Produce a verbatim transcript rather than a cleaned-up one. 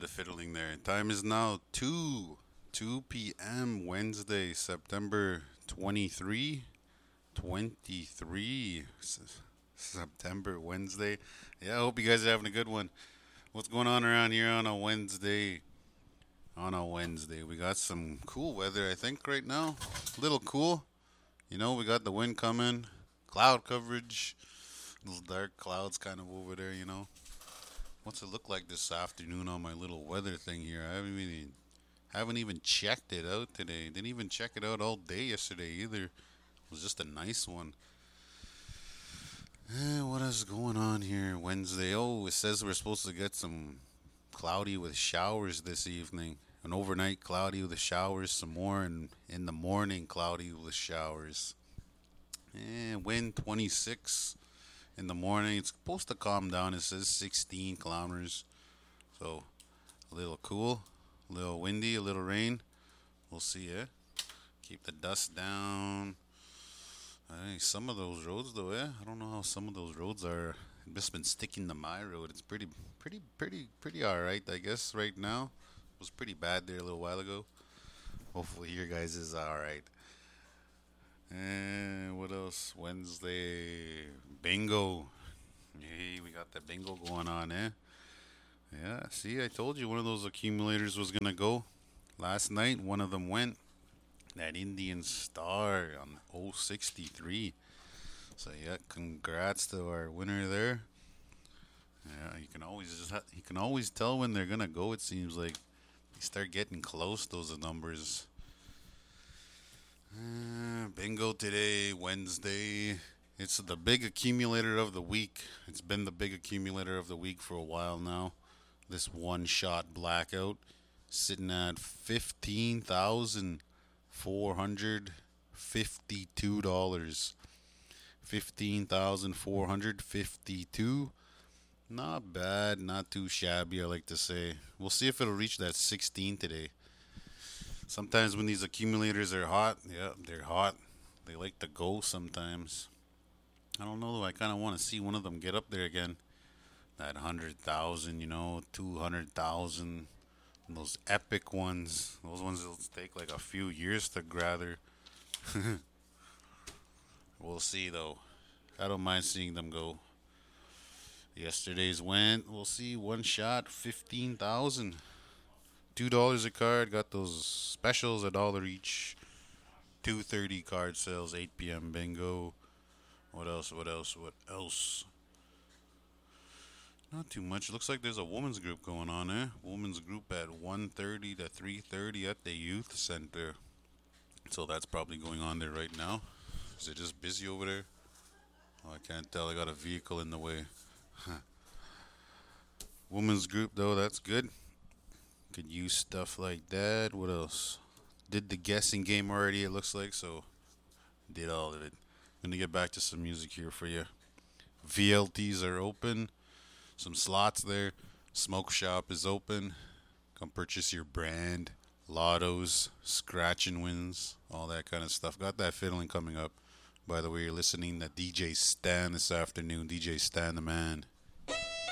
bit of fiddling there. Time is now two, two p m. Wednesday, September twenty-third, twenty-three. S- September, Wednesday. Yeah, I hope you guys are having a good one. What's going on around here on a Wednesday? On a Wednesday. We got some cool weather, I think, right now. A little cool. You know, we got the wind coming, cloud coverage, those dark clouds kind of over there, you know. What's it look like this afternoon on my little weather thing here? I haven't even haven't even checked it out today. Didn't even check it out all day yesterday either. It was just a nice one. Eh, what is going on here Wednesday? Oh, it says we're supposed to get some cloudy with showers this evening. An overnight cloudy with showers, some more, and in the morning cloudy with showers. Eh, wind twenty-six in the morning. It's supposed to calm down. It says sixteen kilometers. So a little cool, a little windy, a little rain. We'll see, eh? Keep the dust down. Hey, some of those roads, though, eh? I don't know how some of those roads are. I've just been sticking to my road. It's pretty, pretty, pretty, pretty all right, I guess, right now. It was pretty bad there a little while ago. Hopefully, your guys is all right. And what else? Wednesday bingo. Hey, we got the bingo going on, eh? Yeah. See, I told you one of those accumulators was gonna go last night. One of them went. That Indian Star on oh sixty-three. So yeah, congrats to our winner there. Yeah, you can always just ha- you can always tell when they're gonna go. It seems like they start getting close. Those numbers. Uh, bingo today, Wednesday. It's the big accumulator of the week. It's been the big accumulator of the week for a while now. This one shot blackout sitting at fifteen thousand four hundred fifty-two dollars. Fifteen thousand four hundred fifty-two. Not bad, not too shabby. I like to say. We'll see if it'll reach that sixteen today. Sometimes when these accumulators are hot, yeah, they're hot. They like to go sometimes. I don't know though. I kind of want to see one of them get up there again. That hundred thousand, you know, two hundred thousand. Those epic ones. Those ones will take like a few years to gather. We'll see though. I don't mind seeing them go. Yesterday's went. We'll see. One shot, fifteen thousand. Two dollars a card. Got those specials, a dollar each. Two thirty card sales, eight p m bingo. What else? What else? What else? Not too much. Looks like there's a women's group going on, eh? Women's group at one thirty to three thirty at the youth center. So that's probably going on there right now. Is it just busy over there? Oh, I can't tell. I got a vehicle in the way. Women's group though, that's good. Could use stuff like that. What else? Did the guessing game already, it looks like, so did all of it. Gonna get back to some music here for you. V L Ts are open. Some slots there. Smoke shop is open. Come purchase your brand. Lottos, scratch and wins, all that kind of stuff. Got that fiddling coming up. By the way, you're listening to D J Stan this afternoon. D J Stan the man.